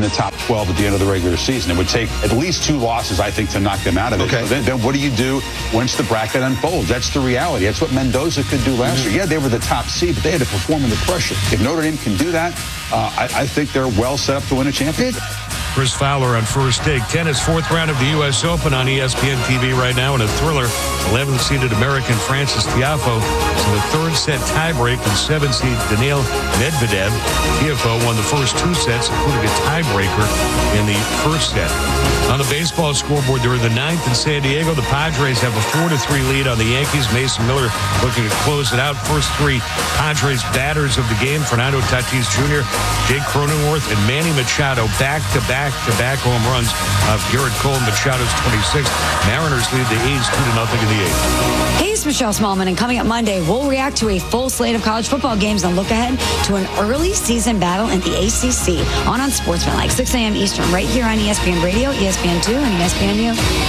the top 12 at the end of the regular season. It would take at least 2 losses, I think, to knock them out of it. Okay. So then what do you do once the bracket unfolds? That's the reality. That's what Mendoza could do last year. Yeah, they were the top seed, but they had to perform under pressure. If Notre Dame can do that, I think they're well set up to win a championship. Chris Fowler on First Take. Tennis, 4th round of the U.S. Open on ESPN TV right now in a thriller. 11th-seeded American Francis Tiafoe in the 3rd set tiebreak with 7th-seed Daniil Medvedev. Tiafoe won the first 2 sets, including a tiebreaker in the 1st set. On the baseball scoreboard, they're in the 9th in San Diego. The Padres have a 4-3 lead on the Yankees. Mason Miller looking to close it out. First 3 Padres batters of the game: Fernando Tatis Jr., Jake Cronenworth, and Manny Machado back-to-back home runs of Garrett Cole. Machado's 26th. Mariners lead the A's 2-0 in the 8th. Hey, it's Michelle Smallman, and coming up Monday, we'll react to a full slate of college football games and look ahead to an early season battle in the ACC on Sportsman, like 6 a.m. Eastern, right here on ESPN Radio, ESPN2, and ESPNU.